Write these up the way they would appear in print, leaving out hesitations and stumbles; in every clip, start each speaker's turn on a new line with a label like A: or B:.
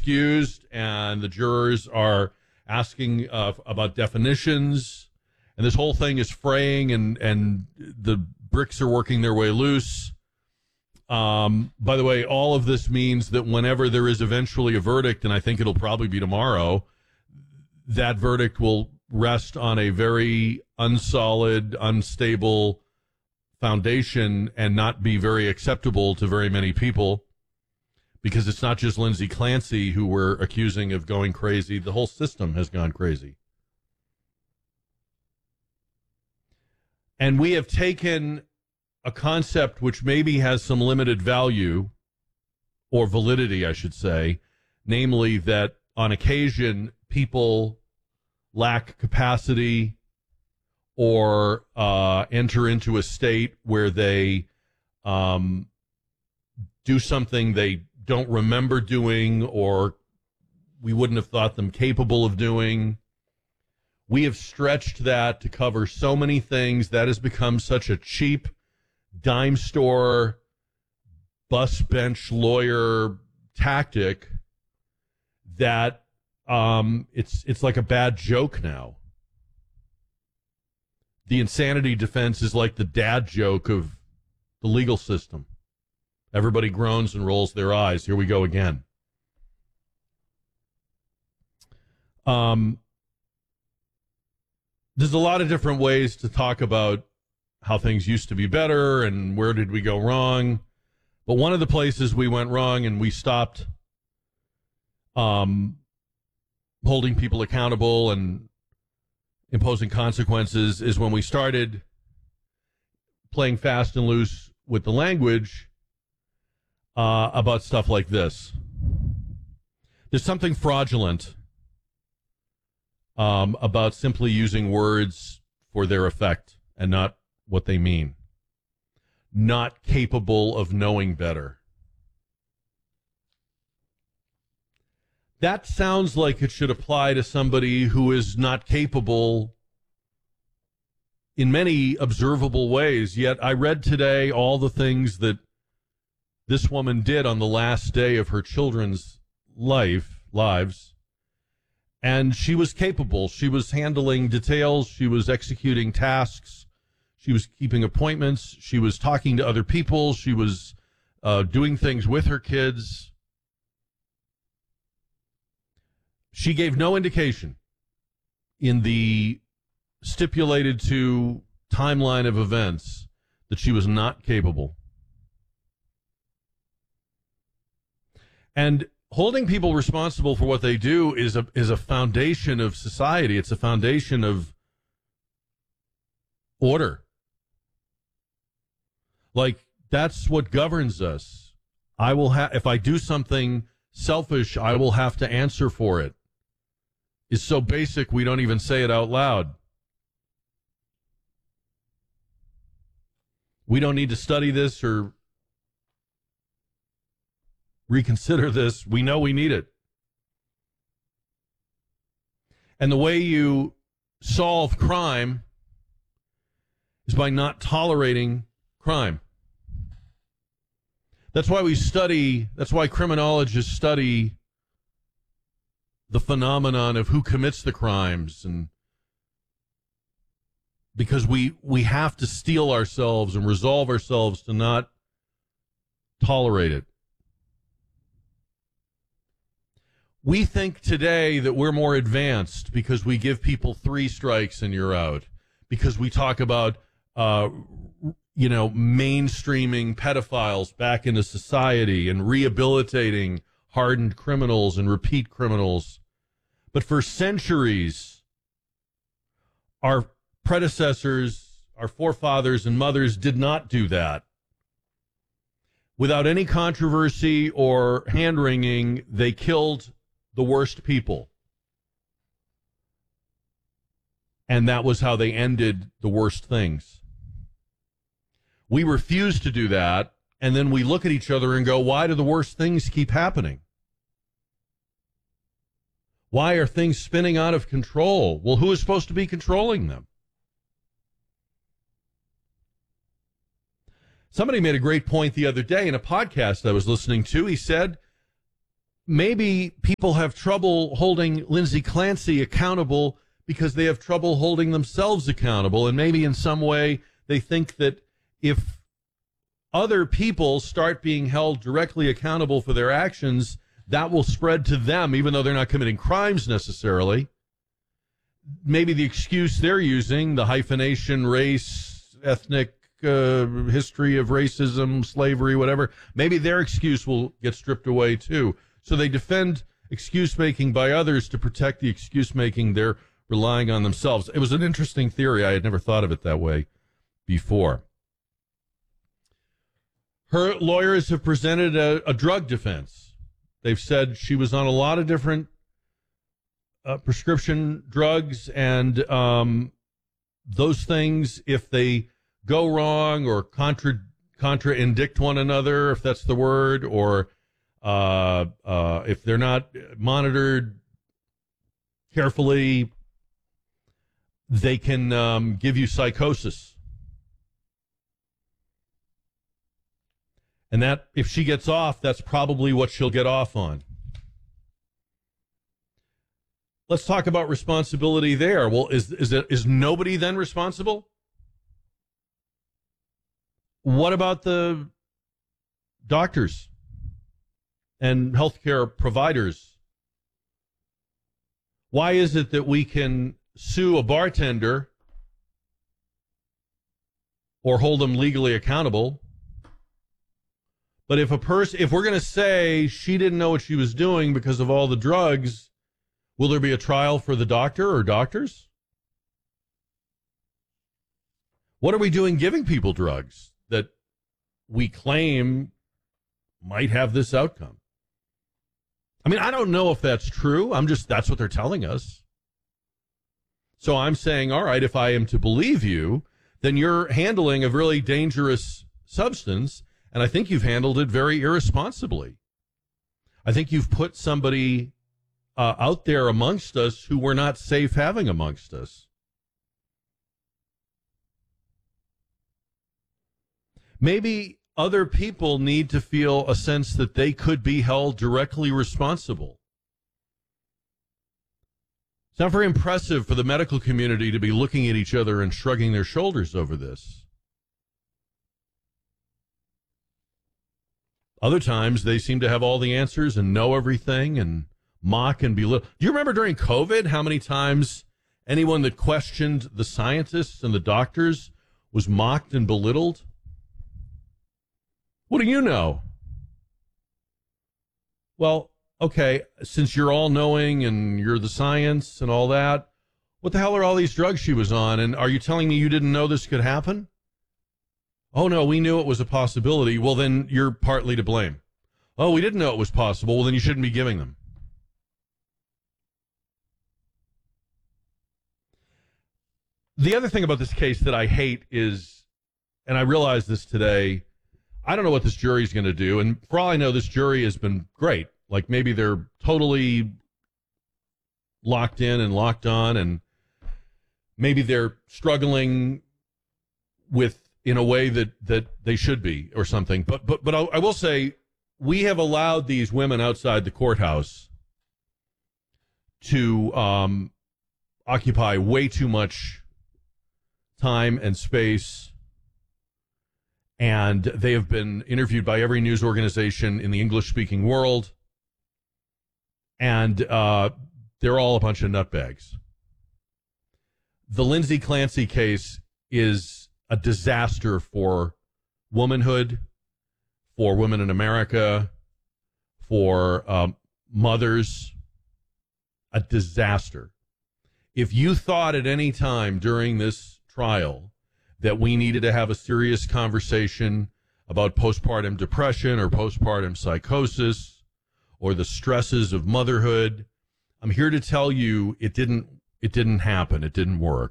A: excused, and the jurors are asking about definitions, and this whole thing is fraying, and the bricks are working their way loose. By the way, all of this means that whenever there is eventually a verdict, and I think it'll probably be tomorrow, that verdict will rest on a very unsolid, unstable foundation and not be very acceptable to very many people, because it's not just Lindsay Clancy who we're accusing of going crazy. The whole system has gone crazy. And we have taken a concept which maybe has some limited value or validity, I should say, namely that on occasion people lack capacity or enter into a state where they do something they don't remember doing, or we wouldn't have thought them capable of doing. We have stretched that to cover so many things. That has become such a cheap dime store, bus bench lawyer tactic that it's like a bad joke now. The insanity defense is like the dad joke of the legal system. Everybody groans and rolls their eyes. Here we go again. There's a lot of different ways to talk about how things used to be better and where did we go wrong. But one of the places we went wrong and we stopped holding people accountable and imposing consequences is when we started playing fast and loose with the language about stuff like this. There's something fraudulent about simply using words for their effect and not what they mean. Not capable of knowing better. That sounds like it should apply to somebody who is not capable in many observable ways. Yet I read today all the things that this woman did on the last day of her children's lives, and she was capable. She was handling details. She was executing tasks. She was keeping appointments. She was talking to other people. She was doing things with her kids. She gave no indication in the stipulated to timeline of events that she was not capable. And holding people responsible for what they do is a foundation of society. It's a foundation of order. Like, that's what governs us. If I do something selfish, I will have to answer for it. It's so basic we don't even say it out loud. We don't need to study this or reconsider this. We know we need it. And the way you solve crime is by not tolerating crime. That's why criminologists study the phenomenon of who commits the crimes, and because we have to steel ourselves and resolve ourselves to not tolerate it. We think today that we're more advanced because we give people 3 strikes and you're out, because we talk about mainstreaming pedophiles back into society and rehabilitating hardened criminals and repeat criminals. But for centuries, our predecessors, our forefathers and mothers did not do that. Without any controversy or hand-wringing, they killed the worst people. And that was how they ended the worst things. We refuse to do that, and then we look at each other and go, why do the worst things keep happening? Why are things spinning out of control? Well, who is supposed to be controlling them? Somebody made a great point the other day in a podcast I was listening to. He said, maybe people have trouble holding Lindsay Clancy accountable because they have trouble holding themselves accountable. And maybe in some way they think that if other people start being held directly accountable for their actions, that will spread to them, even though they're not committing crimes necessarily. Maybe the excuse they're using, the hyphenation, race, ethnic history of racism, slavery, whatever, maybe their excuse will get stripped away too. So they defend excuse making by others to protect the excuse making they're relying on themselves. It was an interesting theory. I had never thought of it that way before. Her lawyers have presented a drug defense. They've said she was on a lot of different prescription drugs, and those things, if they go wrong or contraindict one another, if that's the word, or if they're not monitored carefully, they can give you psychosis. And that, if she gets off, that's probably what she'll get off on. Let's talk about responsibility there. Well, is nobody then responsible? What about the doctors and healthcare providers? Why is it that we can sue a bartender or hold them legally accountable, but if we're going to say she didn't know what she was doing because of all the drugs, will there be a trial for the doctor or doctors? What are we doing giving people drugs that we claim might have this outcome? I mean, I don't know if that's true. That's what they're telling us. So I'm saying, all right, if I am to believe you, then you're handling a really dangerous substance, and I think you've handled it very irresponsibly. I think you've put somebody out there amongst us who we're not safe having amongst us. Maybe other people need to feel a sense that they could be held directly responsible. It's not very impressive for the medical community to be looking at each other and shrugging their shoulders over this. Other times, they seem to have all the answers and know everything and mock and belittle. Do you remember during COVID how many times anyone that questioned the scientists and the doctors was mocked and belittled? What do you know? Well, okay, since you're all knowing and you're the science and all that, what the hell are all these drugs she was on? And are you telling me you didn't know this could happen? Oh, no, we knew it was a possibility. Well, then you're partly to blame. Oh, we didn't know it was possible. Well, then you shouldn't be giving them. The other thing about this case that I hate is, and I realized this today, I don't know what this jury's going to do. And for all I know, this jury has been great. Like maybe they're totally locked in and locked on, and maybe they're struggling with in a way that they should be or something. But I will say, we have allowed these women outside the courthouse to occupy way too much time and space, and they have been interviewed by every news organization in the English-speaking world, and they're all a bunch of nutbags. The Lindsay Clancy case is a disaster for womanhood, for women in America, for mothers, a disaster. If you thought at any time during this trial that we needed to have a serious conversation about postpartum depression or postpartum psychosis or the stresses of motherhood, I'm here to tell you it didn't happen. It didn't work.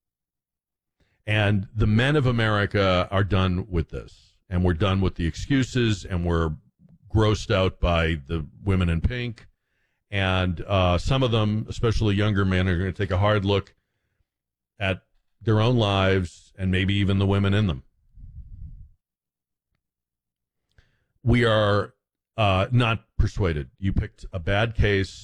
A: And the men of America are done with this. And we're done with the excuses, and we're grossed out by the women in pink. And some of them, especially younger men, are going to take a hard look at their own lives and maybe even the women in them. We are not persuaded. You picked a bad case.